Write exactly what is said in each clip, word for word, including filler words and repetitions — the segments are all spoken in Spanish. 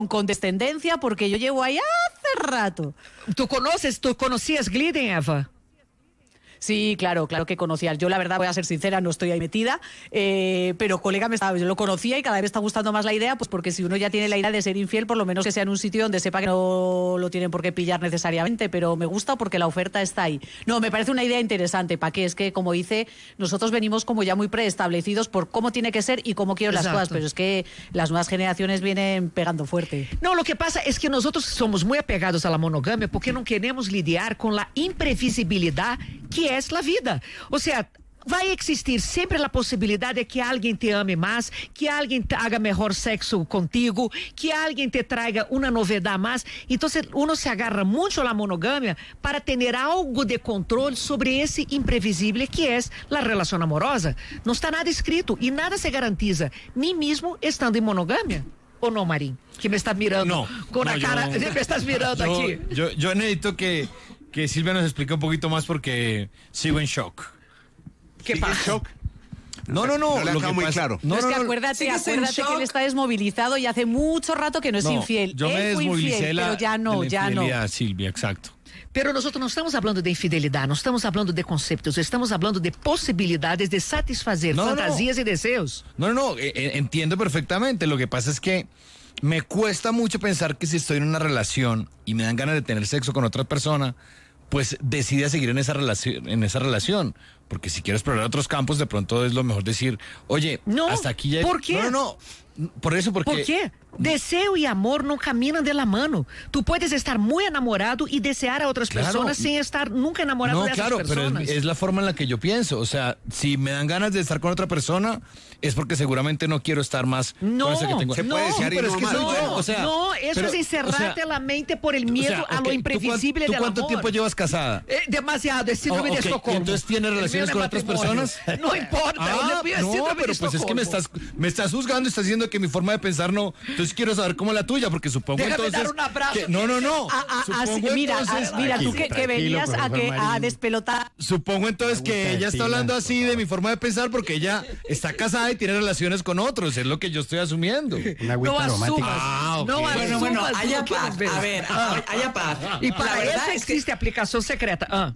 condescendencia, porque yo llevo ahí hace rato. ¿Tú conoces, tú conocías Gliden, Eva? Sí, claro, claro que conocía. Yo la verdad voy a ser sincera, no estoy ahí metida, eh, pero colega me estaba, yo lo conocía y cada vez me está gustando más la idea, pues porque si uno ya tiene la idea de ser infiel, por lo menos que sea en un sitio donde sepa que no lo tienen por qué pillar necesariamente, pero me gusta porque la oferta está ahí. No, me parece una idea interesante, ¿para qué? Es que, como dice, nosotros venimos como ya muy preestablecidos por cómo tiene que ser y cómo quiero las cosas, pero es que las nuevas generaciones vienen pegando fuerte. No, lo que pasa es que nosotros somos muy apegados a la monogamia porque no queremos lidiar con la imprevisibilidad que es la vida. O sea, vai existir sempre a possibilidade de que alguém te ame mais, que alguém haga melhor sexo contigo, que alguém te traga uma novidade mais. Então, uno se agarra muito à monogamia para ter algo de controle sobre esse imprevisível que é a relação amorosa. Não está nada escrito e nada se garantiza, nem mesmo estando em monogamia. ¿O no, Marín? Que me estás mirando no, con no, la cara, yo, me estás mirando yo, aquí. Yo, yo necesito que, que Silvia nos explique un poquito más porque sigo en shock. ¿Qué pasa? ¿En shock? No, no, no, no le lo que muy pasa, claro. No, no, es que no, acuérdate, acuérdate que él está desmovilizado y hace mucho rato que no es no, infiel. Yo él me fue desmovilicé infiel, la, pero ya no, de la ya no. Silvia, exacto. Pero nosotros não estamos falando de infidelidade, não estamos falando de conceptos, estamos falando de possibilidades de satisfazer no, fantasias no. y deseos. No, no, no, eh, entiendo perfectamente. Lo que pasa es que me cuesta mucho pensar que si estoy en una relación y me dan ganas de tener sexo con otra persona, pues decide seguir en esa relación, en esa relación. Porque si quiero explorar otros campos, de pronto es lo mejor decir, oye, no, hasta aquí ya... ¿Por qué? No, no, no, por eso, porque... ¿Por qué? Deseo y amor no caminan de la mano. Tú puedes estar muy enamorado y desear a otras claro. personas sin estar nunca enamorado no, de esas claro, personas. No, claro, pero es, es la forma en la que yo pienso. O sea, si me dan ganas de estar con otra persona, es porque seguramente no quiero estar más no, con esa que tengo. Se no, puede desear pero y es que no, soy más. yo, o sea, no, eso pero, es encerrarte o sea, la mente por el miedo o sea, a okay, lo imprevisible ¿tú, del cu- ¿tú cuánto amor. tiempo llevas casada? Eh, demasiado, es síndrome oh, de okay. Estocolmo. ¿Y entonces tienes relaciones con otras personas? No importa, ah, es no, síndrome pero de pues es que me estás, me estás juzgando, estás diciendo que mi forma de pensar no. Entonces quiero saber cómo es la tuya, porque supongo Déjame entonces... dar un abrazo. Que, no, no, no. A, a, Supongo a, mira, entonces, a, mira tú que, que venías a, que, a despelotar. Supongo entonces que ella está hablando así de mi forma de pensar porque ella está casada y tiene relaciones con otros, es lo que yo estoy asumiendo. Una agüita no romántica. asumas, Ah, okay. no Bueno, bueno, asumas haya lo que paz. ves. A ver, a- haya paz. Y para La verdad eso es que- existe aplicación secreta. Ah.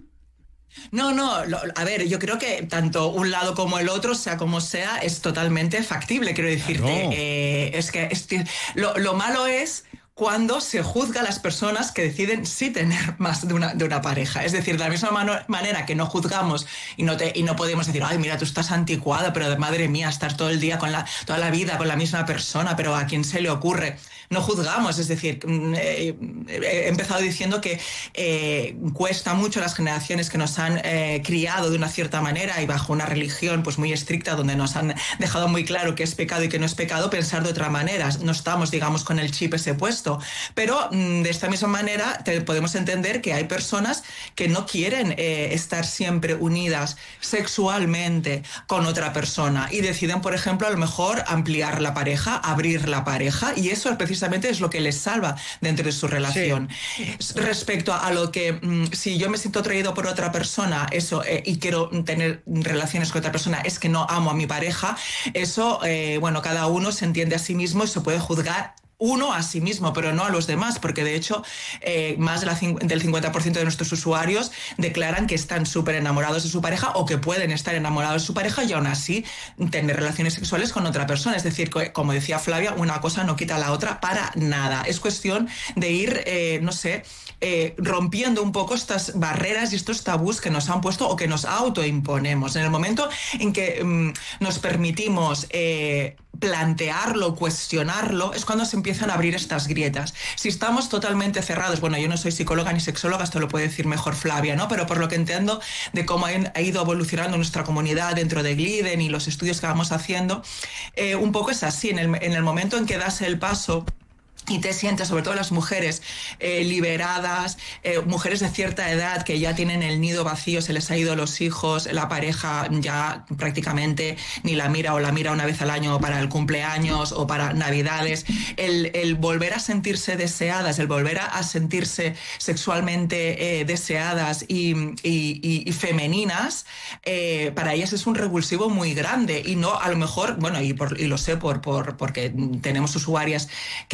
No, no, lo- a ver, yo creo que tanto un lado como el otro, sea como sea, es totalmente factible, quiero decirte. Claro. Eh, es que es- lo, lo malo es cuando se juzga a las personas que deciden sí tener más de una, de una pareja. Es decir, de la misma mano, manera que no juzgamos y no, te, y no podemos decir, ay, mira, tú estás anticuada, pero madre mía, estar todo el día, con la, toda la vida con la misma persona, pero ¿a quién se le ocurre? No juzgamos, es decir, eh, he empezado diciendo que eh, cuesta mucho a las generaciones que nos han eh, criado de una cierta manera y bajo una religión pues muy estricta donde nos han dejado muy claro qué es pecado y qué no es pecado, pensar de otra manera. No estamos, digamos, con el chip ese puesto. Pero mm, de esta misma manera te, podemos entender que hay personas que no quieren eh, estar siempre unidas sexualmente con otra persona y deciden, por ejemplo, a lo mejor ampliar la pareja, abrir la pareja, y eso precisamente es lo que les salva dentro de su relación. Sí. Respecto a lo que mm, si yo me siento atraído por otra persona eso eh, y quiero tener relaciones con otra persona, es que no amo a mi pareja, eso, eh, bueno, cada uno se entiende a sí mismo y se puede juzgar uno a sí mismo, pero no a los demás, porque de hecho eh, más de la, del cincuenta por ciento de nuestros usuarios declaran que están súper enamorados de su pareja o que pueden estar enamorados de su pareja y aún así tener relaciones sexuales con otra persona. Es decir, como decía Flavia, una cosa no quita la otra para nada. Es cuestión de ir, eh, no sé, eh, rompiendo un poco estas barreras y estos tabús que nos han puesto o que nos autoimponemos. En el momento en que mm, nos permitimos eh, plantearlo, cuestionarlo, es cuando se empiezan a abrir estas grietas. Si estamos totalmente cerrados, bueno, yo no soy psicóloga ni sexóloga, esto lo puede decir mejor Flavia, ¿no? Pero por lo que entiendo de cómo ha ido evolucionando nuestra comunidad dentro de Gliden y los estudios que vamos haciendo, eh, un poco es así, en el, en el momento en que das el paso y te sientes, sobre todo las mujeres eh, liberadas, eh, mujeres de cierta edad que ya tienen el nido vacío, se les ha ido los hijos, la pareja ya prácticamente ni la mira o la mira una vez al año para el cumpleaños o para Navidades, el, el volver a sentirse deseadas, el volver a, a sentirse sexualmente eh, deseadas y, y, y, y femeninas, eh, para ellas es un revulsivo muy grande y no, a lo mejor, bueno, y, por, y lo sé por, por, porque tenemos usuarias que colaboran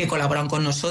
con nosotros.